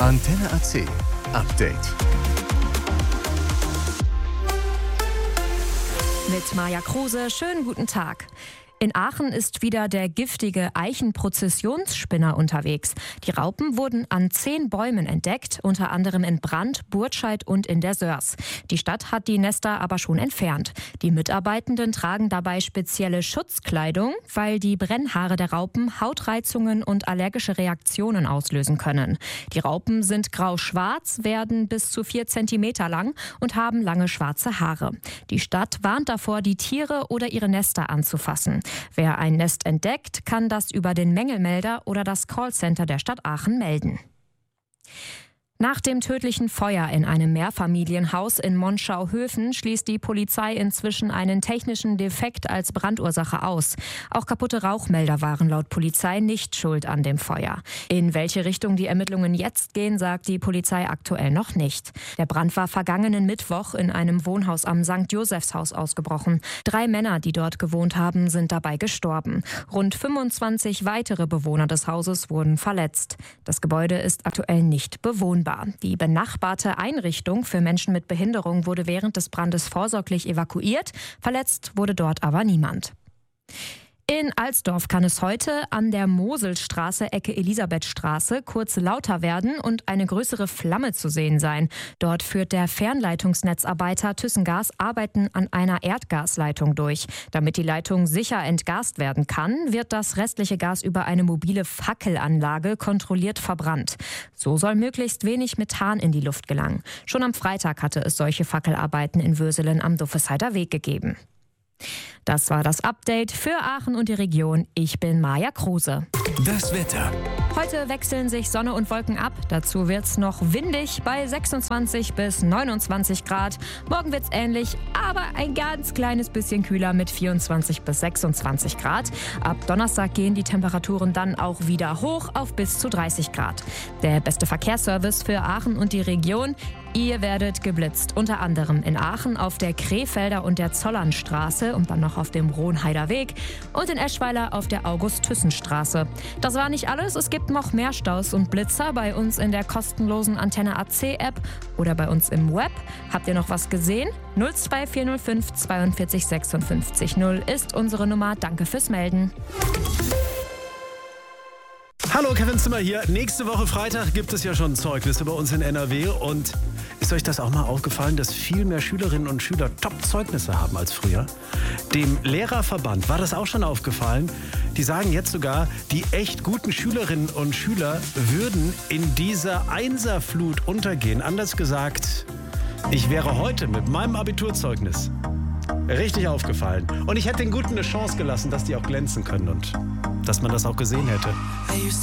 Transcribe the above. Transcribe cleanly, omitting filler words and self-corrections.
Antenne AC Update. Mit Maja Kruse, schönen guten Tag. In Aachen ist wieder der giftige Eichenprozessionsspinner unterwegs. Die Raupen wurden an 10 Bäumen entdeckt, unter anderem in Brand, Burtscheid und in der Sörs. Die Stadt hat die Nester aber schon entfernt. Die Mitarbeitenden tragen dabei spezielle Schutzkleidung, weil die Brennhaare der Raupen Hautreizungen und allergische Reaktionen auslösen können. Die Raupen sind grau-schwarz, werden bis zu 4 Zentimeter lang und haben lange schwarze Haare. Die Stadt warnt davor, die Tiere oder ihre Nester anzufassen. Wer ein Nest entdeckt, kann das über den Mängelmelder oder das Callcenter der Stadt Aachen melden. Nach dem tödlichen Feuer in einem Mehrfamilienhaus in Monschau-Höfen schließt die Polizei inzwischen einen technischen Defekt als Brandursache aus. Auch kaputte Rauchmelder waren laut Polizei nicht schuld an dem Feuer. In welche Richtung die Ermittlungen jetzt gehen, sagt die Polizei aktuell noch nicht. Der Brand war vergangenen Mittwoch in einem Wohnhaus am St. Josephshaus ausgebrochen. 3 Männer, die dort gewohnt haben, sind dabei gestorben. Rund 25 weitere Bewohner des Hauses wurden verletzt. Das Gebäude ist aktuell nicht bewohnbar. Die benachbarte Einrichtung für Menschen mit Behinderung wurde während des Brandes vorsorglich evakuiert. Verletzt wurde dort aber niemand. In Alsdorf kann es heute an der Moselstraße, Ecke Elisabethstraße, kurz lauter werden und eine größere Flamme zu sehen sein. Dort führt der Fernleitungsnetzarbeiter ThyssenGas Arbeiten an einer Erdgasleitung durch. Damit die Leitung sicher entgast werden kann, wird das restliche Gas über eine mobile Fackelanlage kontrolliert verbrannt. So soll möglichst wenig Methan in die Luft gelangen. Schon am Freitag hatte es solche Fackelarbeiten in Würselen am Duffesheider Weg gegeben. Das war das Update für Aachen und die Region. Ich bin Maja Kruse. Das Wetter. Heute wechseln sich Sonne und Wolken ab. Dazu wird's noch windig bei 26 bis 29 Grad. Morgen wird's ähnlich, aber ein ganz kleines bisschen kühler mit 24 bis 26 Grad. Ab Donnerstag gehen die Temperaturen dann auch wieder hoch auf bis zu 30 Grad. Der beste Verkehrsservice für Aachen und die Region. Ihr werdet geblitzt, unter anderem in Aachen auf der Krefelder und der Zollernstraße und dann noch auf dem Rohnheider Weg und in Eschweiler auf der August-Thyssen-Straße. Das war nicht alles, es gibt noch mehr Staus und Blitzer bei uns in der kostenlosen Antenne AC App oder bei uns im Web. Habt ihr noch was gesehen? 02405 42 56 0 ist unsere Nummer. Danke fürs Melden. Hallo, Kevin Zimmer hier. Nächste Woche Freitag gibt es ja schon Zeugnisse bei uns in NRW. Und ist euch das auch mal aufgefallen, dass viel mehr Schülerinnen und Schüler Top-Zeugnisse haben als früher? Dem Lehrerverband war das auch schon aufgefallen. Die sagen jetzt sogar, die echt guten Schülerinnen und Schüler würden in dieser Einserflut untergehen. Anders gesagt, ich wäre heute mit meinem Abiturzeugnis richtig aufgefallen. Und ich hätte den Guten eine Chance gelassen, dass die auch glänzen können und dass man das auch gesehen hätte.